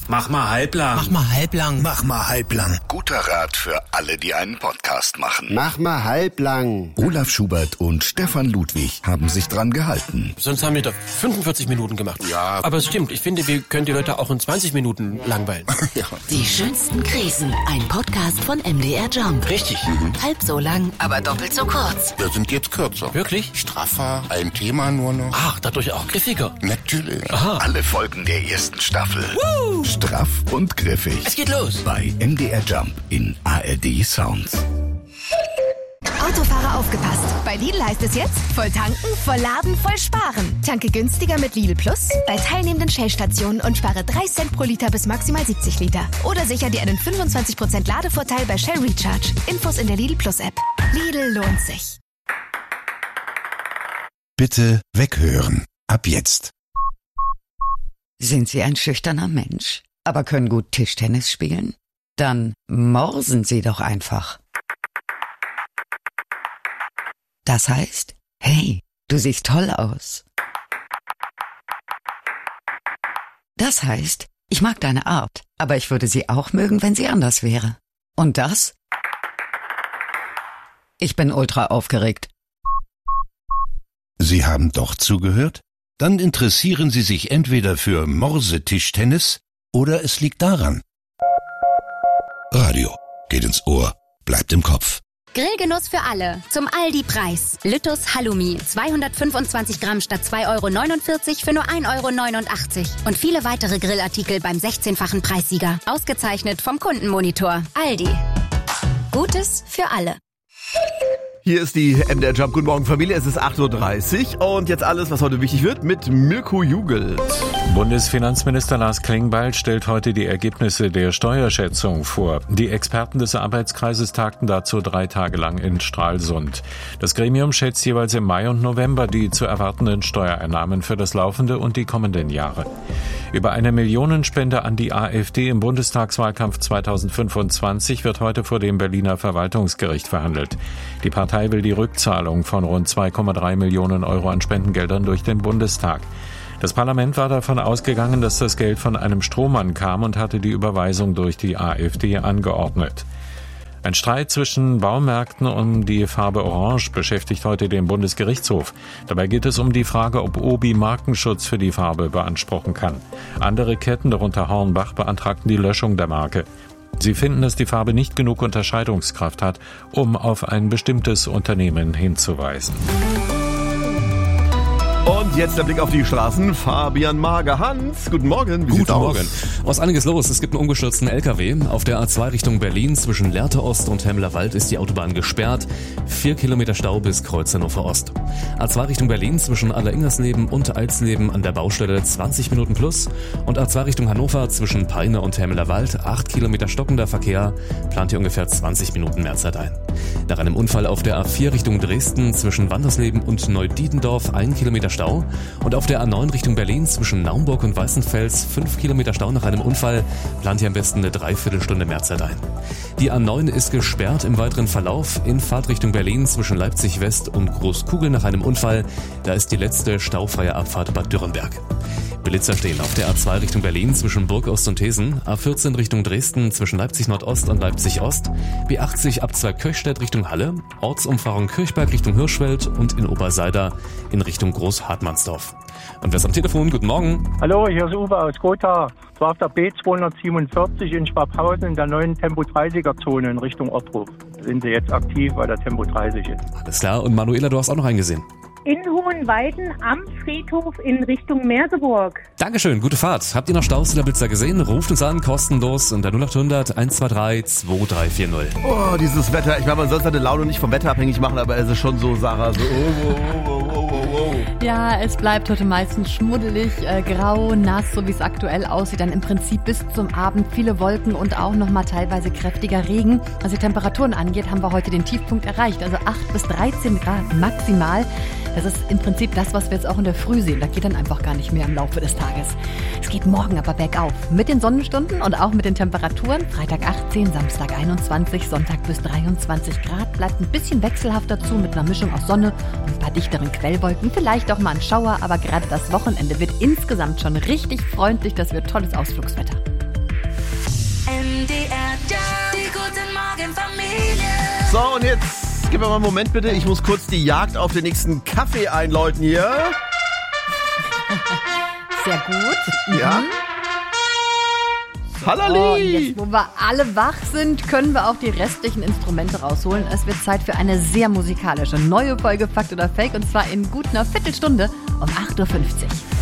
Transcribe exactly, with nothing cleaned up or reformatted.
Mach mal halblang. Mach mal halblang. Mach mal halblang. Guter Rat für alle, die einen Podcast machen. Mach mal halblang. Olaf Schubert und Stefan Ludwig haben sich dran gehalten. Sonst haben wir da fünfundvierzig Minuten gemacht. Ja. Aber es stimmt, ich finde, wir können die Leute auch in zwanzig Minuten langweilen. Ja. Die schönsten Krisen. Ein Podcast von M D R Jump. Richtig. Mhm. Halb so lang, aber doppelt so kurz. Wir sind jetzt kürzer. Wirklich? Straffer, ein Thema nur noch. Ach, dadurch auch griffiger. Natürlich. Aha. Alle Folgen der ersten Staffel. Woo! Straff und griffig. Es geht los. Bei M D R Jump in A R D Sounds. Autofahrer aufgepasst. Bei Lidl heißt es jetzt, voll tanken, voll laden, voll sparen. Tanke günstiger mit Lidl Plus bei teilnehmenden Shell-Stationen und spare drei Cent pro Liter bis maximal siebzig Liter. Oder sicher dir einen fünfundzwanzig Prozent Ladevorteil bei Shell Recharge. Infos in der Lidl Plus App. Lidl lohnt sich. Bitte weghören. Ab jetzt. Sind Sie ein schüchterner Mensch, aber können gut Tischtennis spielen? Dann morsen Sie doch einfach. Das heißt, hey, du siehst toll aus. Das heißt, ich mag deine Art, aber ich würde sie auch mögen, wenn sie anders wäre. Und das? Ich bin ultra aufgeregt. Sie haben doch zugehört? Dann interessieren Sie sich entweder für Morsetischtennis oder es liegt daran. Radio geht ins Ohr, bleibt im Kopf. Grillgenuss für alle. Zum Aldi-Preis. Lüttus Halloumi. zweihundertfünfundzwanzig Gramm statt zwei Euro neunundvierzig für nur ein Euro neunundachtzig. Und viele weitere Grillartikel beim sechzehnfachen Preissieger. Ausgezeichnet vom Kundenmonitor. Aldi. Gutes für alle. Hier ist die M D R Jump. Guten Morgen Familie, es ist acht Uhr dreißig und jetzt alles, was heute wichtig wird, mit Mirko Jugelt. Bundesfinanzminister Lars Klingbeil stellt heute die Ergebnisse der Steuerschätzung vor. Die Experten des Arbeitskreises tagten dazu drei Tage lang in Stralsund. Das Gremium schätzt jeweils im Mai und November die zu erwartenden Steuereinnahmen für das laufende und die kommenden Jahre. Über eine Millionenspende an die AfD im Bundestagswahlkampf zweitausendfünfundzwanzig wird heute vor dem Berliner Verwaltungsgericht verhandelt. Die Partei will die Rückzahlung von rund zwei Komma drei Millionen Euro an Spendengeldern durch den Bundestag. Das Parlament war davon ausgegangen, dass das Geld von einem Strohmann kam und hatte die Überweisung durch die AfD angeordnet. Ein Streit zwischen Baumärkten um die Farbe Orange beschäftigt heute den Bundesgerichtshof. Dabei geht es um die Frage, ob Obi Markenschutz für die Farbe beanspruchen kann. Andere Ketten, darunter Hornbach, beantragten die Löschung der Marke. Sie finden, dass die Farbe nicht genug Unterscheidungskraft hat, um auf ein bestimmtes Unternehmen hinzuweisen. Und jetzt der Blick auf die Straßen. Fabian Mager. Hans, guten Morgen. Wie Guten sieht's aus? Morgen. Was einiges los. Es gibt einen umgestürzten L K W. Auf der A zwei Richtung Berlin zwischen Lehrte Ost und Hemmerwald ist die Autobahn gesperrt. Vier Kilometer Stau bis Kreuz Hannover Ost. A zwei Richtung Berlin zwischen Alleringmersleben und Alsleben an der Baustelle zwanzig Minuten plus. Und A zwei Richtung Hannover zwischen Peine und Hemmerwald acht Kilometer stockender Verkehr. Plant hier ungefähr zwanzig Minuten mehr Zeit ein. Nach einem Unfall auf der A vier Richtung Dresden zwischen Wandersleben und Neudietendorf ein Kilometer Stau. Und auf der A neun Richtung Berlin zwischen Naumburg und Weißenfels fünf Kilometer Stau nach einem Unfall. Plant hier am besten eine Dreiviertelstunde mehr Zeit ein. Die A neun ist gesperrt im weiteren Verlauf in Fahrtrichtung Berlin zwischen Leipzig West und Großkugel nach einem Unfall. Da ist die letzte staufreie Abfahrt Bad Dürrenberg. Blitzer stehen auf der A zwei Richtung Berlin zwischen Burgost und Thesen, A vierzehn Richtung Dresden zwischen Leipzig Nordost und Leipzig Ost, B achtzig ab zwei Köchstädt Richtung Halle, Ortsumfahrung Kirchberg Richtung Hirschfeld und in Oberseider in Richtung Großhartmannsdorf. Und wer ist am Telefon? Guten Morgen. Hallo, hier ist Uwe aus Gotha. Zwar auf der B zweihundertsiebenundvierzig in Schwabhausen in der neuen Tempo dreißiger Zone in Richtung Ottruf. Sind sie jetzt aktiv, weil der Tempo dreißig ist. Alles klar. Und Manuela, du hast auch noch eingesehen. In Hohenweiden am Friedhof in Richtung Merseburg. Dankeschön, gute Fahrt. Habt ihr noch Staus oder Blitzer gesehen? Ruft uns an, kostenlos unter null acht hundert eins zwei drei zwei drei vier null. Oh, dieses Wetter. Ich meine, man soll seine Laune nicht vom Wetter abhängig machen, aber es ist schon so, Sarah, so oh, oh, oh, oh, oh, oh. Ja, es bleibt heute meistens schmuddelig, äh, grau, nass, so wie es aktuell aussieht. Dann im Prinzip bis zum Abend viele Wolken und auch nochmal teilweise kräftiger Regen. Was die Temperaturen angeht, haben wir heute den Tiefpunkt erreicht. Also acht bis dreizehn Grad maximal. Das ist im Prinzip das, was wir jetzt auch in der Früh sehen. Da geht dann einfach gar nicht mehr im Laufe des Tages. Es geht morgen aber bergauf. Mit den Sonnenstunden und auch mit den Temperaturen. Freitag achtzehn, Samstag einundzwanzig, Sonntag bis dreiundzwanzig Grad. Bleibt ein bisschen wechselhaft dazu mit einer Mischung aus Sonne und ein paar dichteren Quellwolken. Vielleicht auch mal ein Schauer, aber gerade das Wochenende wird insgesamt schon richtig freundlich. Das wird tolles Ausflugswetter. M D R Jump, die guten Morgen Familie. So, und jetzt gib mir mal einen Moment bitte. Ich muss kurz die Jagd auf den nächsten Kaffee einläuten hier. Sehr gut. Ja. Mhm. Hallali! Oh, jetzt, wo wir alle wach sind, können wir auch die restlichen Instrumente rausholen. Es wird Zeit für eine sehr musikalische neue Folge Fakt oder Fake, und zwar in gut einer Viertelstunde um acht Uhr fünfzig.